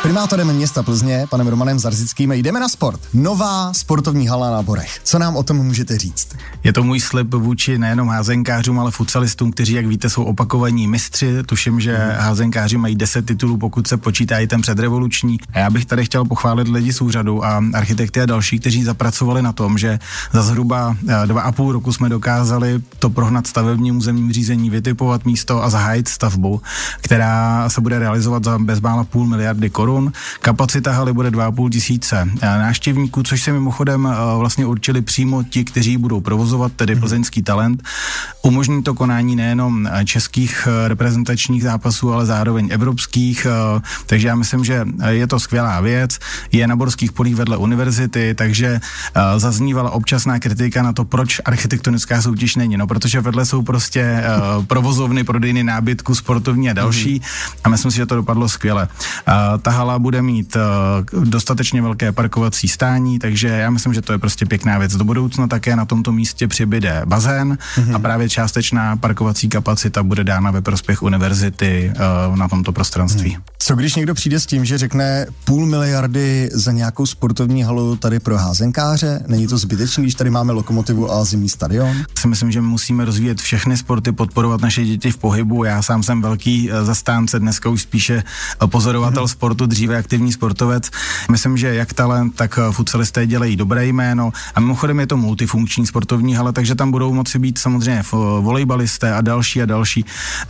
primátorem města Plzně, panem Romanem Zarzickým, jdeme na sport. Nová sportovní hala na Borech. Co nám o tom můžete říct? Je to můj slib vůči nejenom házenkářům, ale futsalistům, kteří, jak víte, jsou opakovaní mistři. Tuším, že házenkáři mají 10 titulů, pokud se počítá i ten předrevoluční. A já bych tady chtěl pochválit lidi z úřadu a architekty a další, kteří zapracovali na tom, že za zhruba 2,5 roku jsme dokázali to prohnat stavebním územním řízení, vytipovat místo a zahájit stavbu, která se bude realizovat za bezmála 0,5 miliardy korun. Kapacita haly bude 2,5 tisíce návštěvníků, což se mimochodem vlastně určili přímo ti, kteří budou provozovat, tedy plzeňský Talent. Umožní to konání nejenom českých reprezentačních zápasů, ale zároveň evropských, takže já myslím, že je to skvělá věc. Je na Borských polích vedle univerzity, takže zaznívala občasná kritika na to, proč architektonická soutěž není. No, protože vedle jsou prostě provozovny, prodejny nábytku, sportovní a další a myslím si, že to dopadlo skvěle. Ta hala bude mít dostatečně velké parkovací stání, takže já myslím, že to je prostě pěkná věc. Do budoucna také na tomto místě přibyde bazén a právě částečná parkovací kapacita bude dána ve prospěch univerzity na tomto prostranství. Co když někdo přijde s tím, že řekne 0,5 miliardy za nějakou sportovní halu tady pro házenkáře? Není to zbytečný, když tady máme Lokomotivu a zimní stadion? Si myslím, že musíme rozvíjet všechny sporty, podporovat naše děti v pohybu. Já sám jsem velký zastánce, dneska už spíše pozorovatel sportu, dříve aktivní sportovec. Myslím, že jak Talent, tak futsalisté dělají dobré jméno a mimochodem je to multifunkční sportovní hala, takže tam budou moci být samozřejmě volejbalisté a další a další.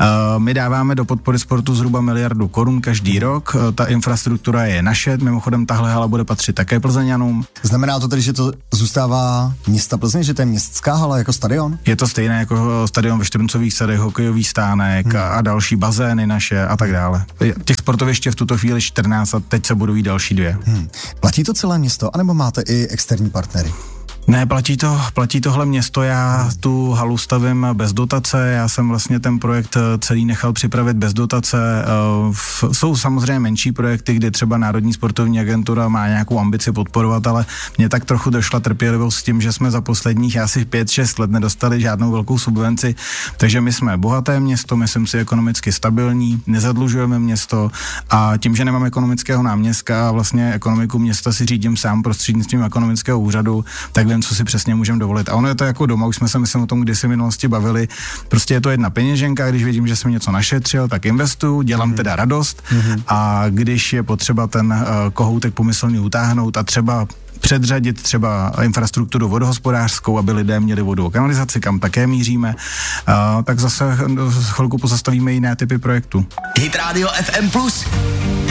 My dáváme do podpory sportu zhruba 1 miliardu korun každý rok. Ta infrastruktura je naše, mimochodem tahle hala bude patřit také Plzeňanům. Znamená to tedy, že to zůstává města Plzeň, že to je městská hala jako stadion? Je to stejné jako stadion ve Štruncových sadech, hokejový stánek a další bazény naše a tak dále. Těch sportovišť je v tuto chvíli 14 a teď se budují další 2. Platí to celé město, anebo máte i externí partnery? Ne, platí tohle město, já tu halu stavím bez dotace, já jsem vlastně ten projekt celý nechal připravit bez dotace. Jsou samozřejmě menší projekty, kdy třeba Národní sportovní agentura má nějakou ambici podporovat, ale mně tak trochu došla trpělivost s tím, že jsme za posledních asi 5-6 let nedostali žádnou velkou subvenci, takže my jsme bohaté město, myslím si ekonomicky stabilní, nezadlužujeme město a tím, že nemám ekonomického náměstka a vlastně ekonomiku města si řídím sám prostřednictvím ekonomického úřadu, tak co si přesně můžeme dovolit. A ono je to jako doma, už jsme se myslím o tom kdysi v minulosti bavili. Prostě je to jedna peněženka, když vidím, že jsem něco našetřil, tak investuju, dělám teda radost a když je potřeba ten kohoutek pomyslný utáhnout a třeba předřadit třeba infrastrukturu vodohospodářskou, aby lidé měli vodu a kanalizaci, kam také míříme, tak zase chvilku pozastavíme jiné typy projektů. Hit Radio FM+.